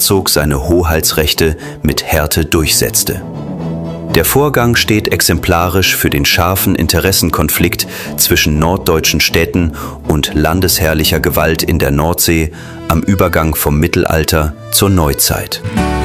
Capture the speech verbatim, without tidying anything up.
Herzog seine Hoheitsrechte mit Härte durchsetzte. Der Vorgang steht exemplarisch für den scharfen Interessenkonflikt zwischen norddeutschen Städten und landesherrlicher Gewalt in der Nordsee am Übergang vom Mittelalter zur Neuzeit.